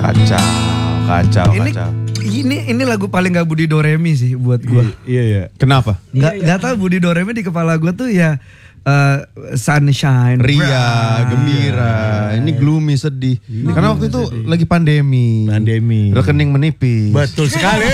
Kacau. Ini lagu paling gak Budi Doremi sih buat gue. Iya. Kenapa? Gak tau Budi Doremi di kepala gue tuh ya sunshine, ria, gembira. Ini gloomy, sedih. Karena waktu itu lagi pandemi. Rekening menipis. Betul sekali.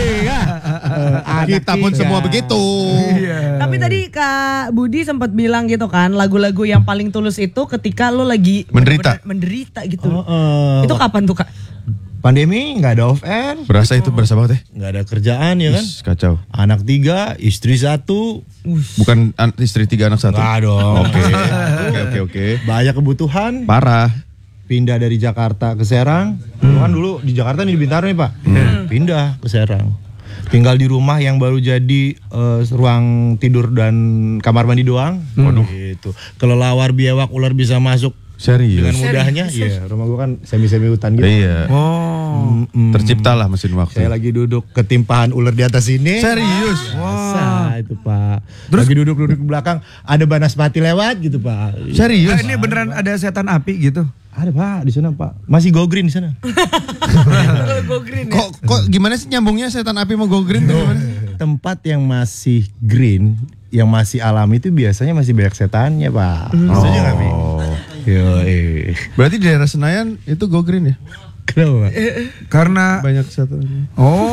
Kita pun semua begitu. Tapi tadi Kak Budi sempat bilang gitu kan, lagu-lagu yang paling tulus itu ketika lo lagi menderita gitu. Itu kapan tuh Kak? Pandemi nggak ada off air. Berasa banget ya? Nggak ada kerjaan ya kan? Kacau. Anak 3, istri 1. Bukan istri 3 anak 1. Nggak dong. Oke. Banyak kebutuhan. Parah. Pindah dari Jakarta ke Serang. Kan dulu di Jakarta nih di Bintaro nih Pak. Pindah ke Serang. Tinggal di rumah yang baru jadi ruang tidur dan kamar mandi doang. Waduh. Gitu. Kelelawar, biawak, ular bisa masuk. Serius? Dengan mudahnya. Iya, rumah gua kan semi-semi hutan gitu. Iya. Terciptalah mesin waktu. Saya lagi duduk ketimpahan ular di atas ini. Serius? Masa itu Pak. Terus lagi duduk di belakang ada banaspati lewat gitu Pak. Serius? Ini beneran ada setan api gitu? Ada Pak di sana Pak. Masih go green di sana. Go green. Kok gimana sih nyambungnya setan api mau go green tuh gimana? Tempat yang masih green, yang masih alami itu biasanya masih banyak setannya Pak. Setuju nggak Pi? Berarti di daerah Senayan itu go green ya? Kenapa? Karena Banyak setan.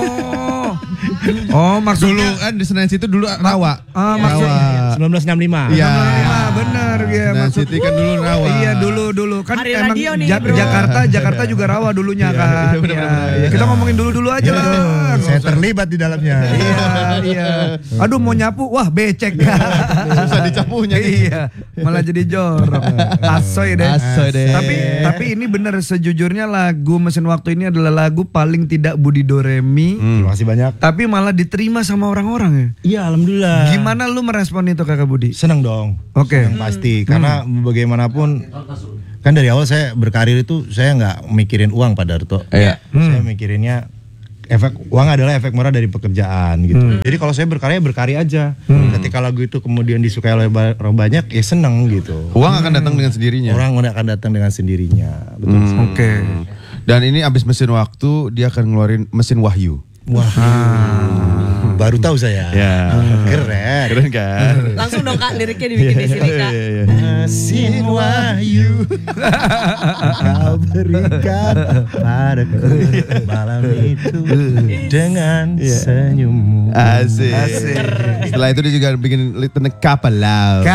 maksud Dulu kan di Senayan situ dulu rawa. maksudnya 1965. Iya. bener ya Senayan maksud. City kan dulu rawa. Iya dulu kan Hari emang radio nih, bro. Jakarta juga rawa dulunya kan. bener. Kita ngomongin dulu aja lah. Saya terlibat di dalamnya. Iya. Aduh mau nyapu, wah becek. Susah dicapunya. Iya, malah jadi jorok. Asoy deh. Tapi ini bener sejujurnya lagu Mesin Waktu ini adalah lagu paling tidak Budi Doremi. Terima kasih banyak. Tapi malah diterima sama orang-orang ya. Iya, alhamdulillah. Gimana lu merespon itu Kakak Budi? Seneng dong. Oke. Yang pasti karena bagaimanapun kan dari awal saya berkarir itu saya nggak mikirin uang Pak Darto. Iya. Saya mikirinnya uang adalah efek murah dari pekerjaan gitu. Jadi kalau saya berkarya aja. Ketika lagu itu kemudian disukai oleh orang banyak, ya seneng gitu. Uang akan datang dengan sendirinya. Orang akan datang dengan sendirinya. Betul. Oke. Dan ini abis mesin waktu dia akan ngeluarin mesin wahyu. Wah. Baru tahu saya. Ya. Keren. Kan? Langsung dong Kak liriknya dibikin di sini Kak. Mesin wahyu kau berikan padaku malam itu dengan senyummu. Asik. Setelah itu dia juga bikin kapal laut.